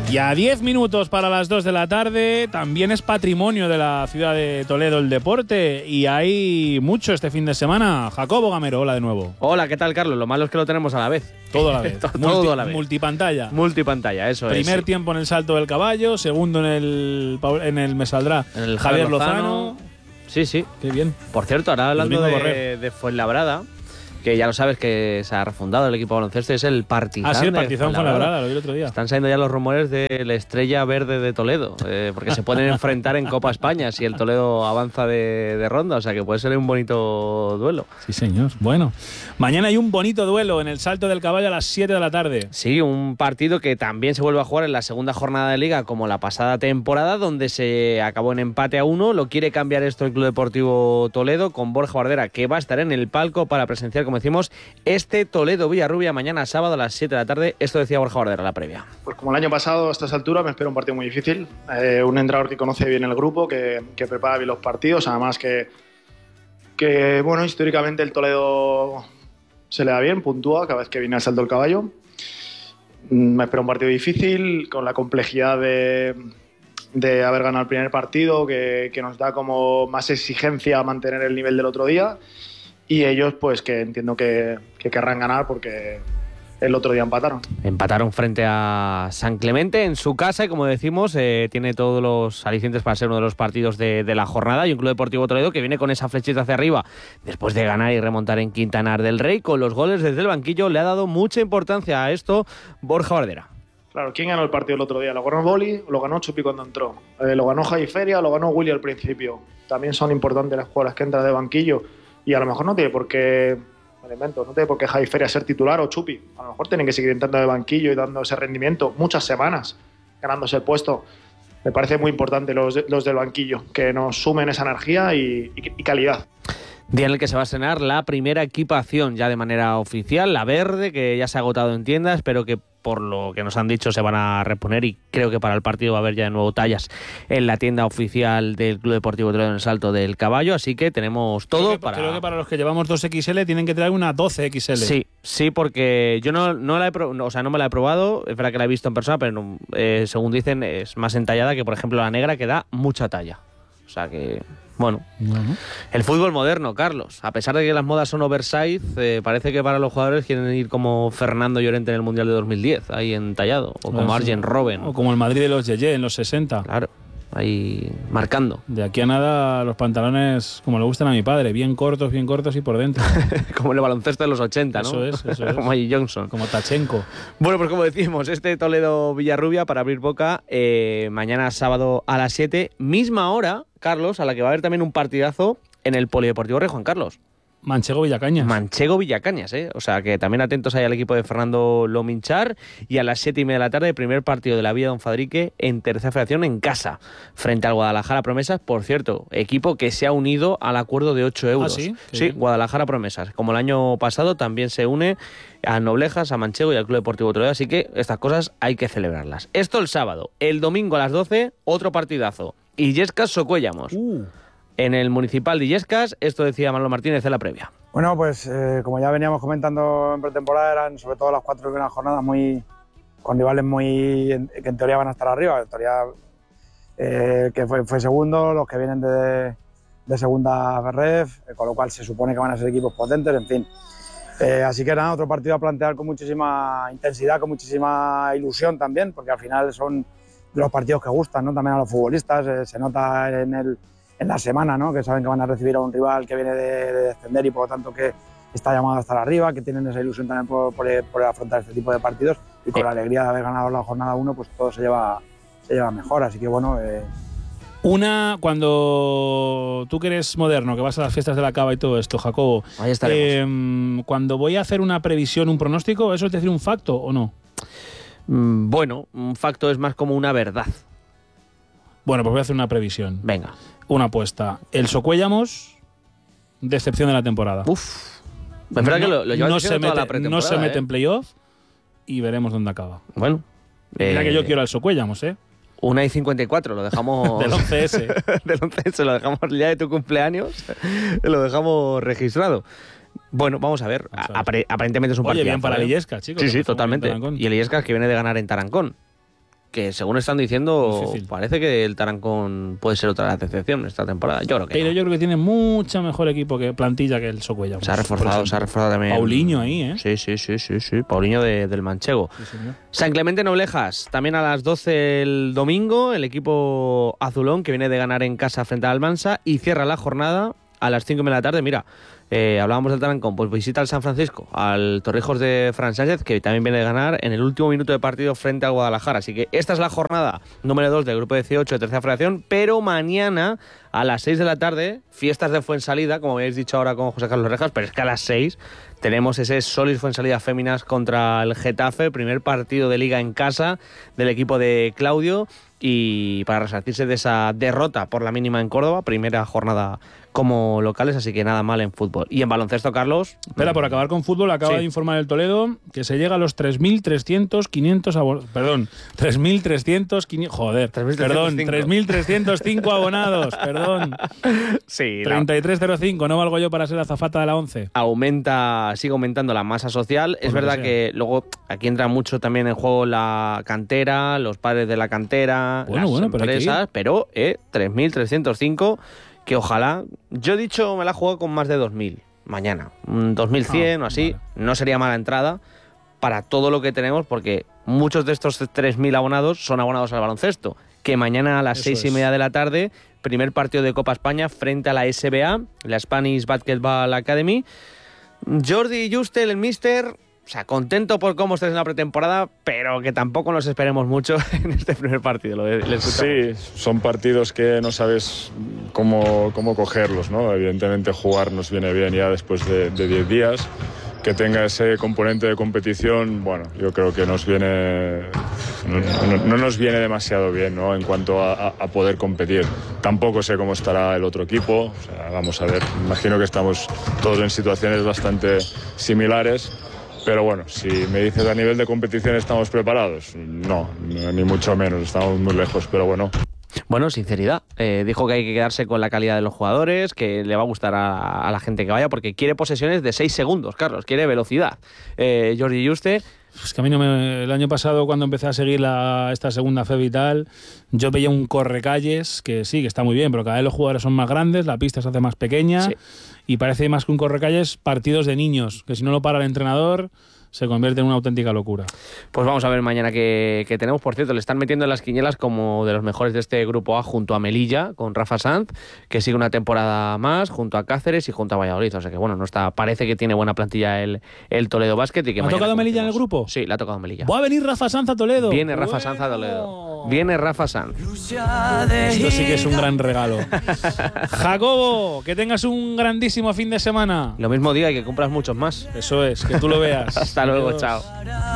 Y a 10 minutos para las 2 de la tarde, también es patrimonio de la ciudad de Toledo el deporte y hay mucho este fin de semana. Jacobo Gamero, hola de nuevo. Hola, ¿qué tal, Carlos? Lo malo es que lo tenemos a la vez. Todo a la vez. Todo a la vez. Multipantalla. Multipantalla, eso Primer es. Primer tiempo en el salto del caballo, segundo en el me saldrá en el Javier Lozano. Sí. Qué bien. Por cierto, ahora hablando de Fuenlabrada, que ya lo sabes que se ha refundado el equipo de baloncesto, es el Partizan. Sí, el Partizan Fuenlabrada, lo vi el otro día. Están saliendo ya los rumores de la Estrella Verde de Toledo, porque se pueden enfrentar en Copa España si el Toledo avanza de ronda, o sea que puede ser un bonito duelo. Sí, señor. Bueno, mañana hay un bonito duelo en el salto del caballo a las 7 de la tarde. Sí, un partido que también se vuelve a jugar en la segunda jornada de Liga como la pasada temporada, donde se acabó en empate a 1. Lo quiere cambiar esto el Club Deportivo Toledo con Borja Bardera, que va a estar en el palco para presenciar, como decimos, este Toledo-Villarrubia mañana sábado a las 7 de la tarde. Esto decía Borja Bardera, la previa. Pues como el año pasado, a estas alturas me espera un partido muy difícil. Un entrenador que conoce bien el grupo, que prepara bien los partidos. Además que bueno, históricamente el Toledo se le da bien, puntúa cada vez que viene al salto del caballo. Me espera un partido difícil, con la complejidad de haber ganado el primer partido, que nos da como más exigencia a mantener el nivel del otro día. Y ellos, pues que entiendo que querrán ganar porque el otro día empataron. Empataron frente a San Clemente en su casa y, como decimos, tiene todos los alicientes para ser uno de los partidos de la jornada. Y un Club Deportivo Toledo que viene con esa flechita hacia arriba después de ganar y remontar en Quintanar del Rey. Con los goles desde el banquillo le ha dado mucha importancia a esto Borja Bardera. Claro, ¿quién ganó el partido el otro día? ¿Lo ganó Boli o lo ganó Chupi cuando entró? ¿Lo ganó Javi Feria o lo ganó Willy al principio? También son importantes las jugadoras que entran de banquillo. Y a lo mejor no tiene por qué, no tiene por qué Javi Feria ser titular o Chupi. A lo mejor tienen que seguir entrando de banquillo y dando ese rendimiento muchas semanas, ganándose el puesto. Me parece muy importante los del banquillo, que nos sumen esa energía y calidad. Día en el que se va a estrenar la primera equipación ya de manera oficial, la verde, que ya se ha agotado en tiendas, pero que por lo que nos han dicho se van a reponer y creo que para el partido va a haber ya de nuevo tallas en la tienda oficial del Club Deportivo Toledo en el Salto del Caballo, así que tenemos todo creo que para los que llevamos 2XL tienen que traer una 12XL. Sí, porque yo no me la he probado, es verdad que la he visto en persona, pero no, según dicen es más entallada que, por ejemplo, la negra, que da mucha talla. O sea que, bueno. El fútbol moderno, Carlos. A pesar de que las modas son oversize, parece que para los jugadores quieren ir como Fernando Llorente en el Mundial de 2010, ahí entallado. O como Arjen Robben. O como el Madrid de los Yeye en los 60. Claro, ahí marcando. De aquí a nada los pantalones, como le gustan a mi padre, bien cortos y por dentro. Como el baloncesto de los 80, ¿no? Eso es. Como Magic Johnson. Como Tachenko. Bueno, pues como decimos, este Toledo-Villarrubia, para abrir boca, mañana sábado a las 7, misma hora, Carlos, a la que va a haber también un partidazo en el Polideportivo Rey Juan Carlos. Manchego-Villacañas, O sea que también atentos ahí al equipo de Fernando Lominchar. Y a las 7:30 de la tarde, el primer partido de la Villa Don Fadrique en tercera federación en casa, frente al Guadalajara Promesas. Por cierto, equipo que se ha unido al acuerdo de 8 euros. ¿Ah, sí? Sí, Guadalajara Promesas. Como el año pasado, también se une a Noblejas, a Manchego y al Club Deportivo Toledo. Así que estas cosas hay que celebrarlas. Esto el sábado. El domingo a las 12, otro partidazo. Illescas-Socuéllamos. En el Municipal de Illescas, esto decía Manolo Martínez en la previa. Bueno, pues como ya veníamos comentando en pretemporada, eran sobre todo las 4 primeras jornadas con rivales que en teoría van a estar arriba. En teoría que fue segundo, los que vienen de segunda ref, con lo cual se supone que van a ser equipos potentes, en fin. Así que nada, otro partido a plantear con muchísima intensidad, con muchísima ilusión también, porque al final son de los partidos que gustan, ¿no? También a los futbolistas, se nota en la semana, ¿no? Que saben que van a recibir a un rival que viene de descender y por lo tanto que está llamado a estar arriba, que tienen esa ilusión también por afrontar este tipo de partidos y con la alegría de haber ganado la jornada 1, pues todo se lleva mejor, así que bueno... Cuando tú que eres moderno, que vas a las fiestas de la cava y todo esto, Jacobo, ahí estaremos. Cuando voy a hacer una previsión, un pronóstico, ¿eso es decir un facto o no? Bueno, un facto es más como una verdad. Bueno, pues voy a hacer una previsión. Venga. Una apuesta. El Socuéllamos, decepción de la temporada. Uf. Es verdad que lo llevas diciendo toda la pretemporada. No se mete en playoff y veremos dónde acaba. Bueno. Mira que yo quiero al Socuéllamos, 1:54, lo dejamos... Del 11S. Del 11S, lo dejamos el día de tu cumpleaños, lo dejamos registrado. Bueno, vamos a ver. Aparentemente es un partido. Oye, bien para el Illescas, chicos. Sí, totalmente. Y el Illescas que viene de ganar en Tarancón. que según están diciendo, Difícil. parece que el Tarancón puede ser otra de las decepciones esta temporada. Yo creo que Pero no. yo creo que tiene mucho mejor equipo que plantilla que el Socuella. Se ha reforzado también. Paulinho ahí, ¿eh? Sí. Paulinho del Manchego. Sí, señor. San Clemente Noblejas, también a las 12 el domingo, el equipo azulón que viene de ganar en casa frente al Almansa y cierra la jornada a las 5 de la tarde. Mira, hablábamos del Tarancón, pues visita al San Francisco, al Torrijos de Fran Sánchez, que también viene de ganar en el último minuto de partido frente al Guadalajara. Así que esta es la jornada número 2 del grupo 18 de tercera federación, pero mañana a las 6 de la tarde, fiestas de Fuensalida, como habéis dicho ahora con José Carlos Rejas, pero es que a las 6 tenemos ese Solís Fuensalida Féminas contra el Getafe, primer partido de liga en casa del equipo de Claudio, y para resarcirse de esa derrota por la mínima en Córdoba, primera jornada como locales, así que nada mal en fútbol. Y en baloncesto, Carlos... Espera, por acabar con fútbol, acaba Sí. de informar el Toledo que se llega a los 3.300 abonados. Perdón, 3.300... Joder, 3.305. perdón, 3.305 abonados, perdón. Sí, 3305, no valgo yo para ser azafata de la 11. sigue aumentando la masa social. Es Por lo verdad que que luego aquí entra mucho también en juego la cantera, los padres de la cantera, Bueno, las pero hay que empresas, pero 3.305, que ojalá... Yo he dicho, me la juego con más de 2.000 mañana, 2.100 o así, vale. no sería mala entrada para todo lo que tenemos, porque muchos de estos 3.000 abonados son abonados al baloncesto, que mañana a las Eso 6:30 de la tarde, primer partido de Copa España frente a la SBA, la Spanish Basketball Academy. Jordi Juste, el míster, o sea, contento por cómo estáis en la pretemporada, pero que tampoco nos esperemos mucho en este primer partido. Le escuchamos. Sí, son partidos que no sabes cómo cogerlos, ¿no? Evidentemente jugar nos viene bien ya después de 10 días. Que tenga ese componente de competición, bueno, yo creo que nos viene, no nos viene demasiado bien, ¿no? En cuanto a poder competir. Tampoco sé cómo estará el otro equipo, o sea, vamos a ver, imagino que estamos todos en situaciones bastante similares. Pero bueno, si me dices a nivel de competición estamos preparados, no, ni mucho menos, estamos muy lejos, pero bueno. Bueno, sinceridad. Dijo que hay que quedarse con la calidad de los jugadores, que le va a gustar a la gente que vaya, porque quiere posesiones de 6 segundos, Carlos, quiere velocidad. Jordi Juste... Es que a mí no me... El año pasado, cuando empecé a seguir esta segunda FEB y tal, yo veía un correcalles que sí, que está muy bien, pero cada vez los jugadores son más grandes, la pista se hace más pequeña, Sí. y parece más que un correcalles partidos de niños, que si no lo para el entrenador se convierte en una auténtica locura. Pues vamos a ver mañana qué tenemos. Por cierto, le están metiendo en las quinielas como de los mejores de este grupo A junto a Melilla, con Rafa Sanz, que sigue una temporada más, junto a Cáceres y junto a Valladolid. O sea que bueno, no está, parece que tiene buena plantilla el Toledo Basket. Y que ¿Ha mañana tocado Melilla en el conocemos. grupo? Sí, le ha tocado Melilla. ¿Va a venir Rafa Sanz a Toledo? Viene Rafa Sanz a Toledo. Viene Rafa Sanz. Esto sí que es un gran regalo. Jacobo, que tengas un grandísimo fin de semana. Lo mismo diga y que compras muchos más. Eso es, que tú lo veas. Hasta luego, Adiós. chao.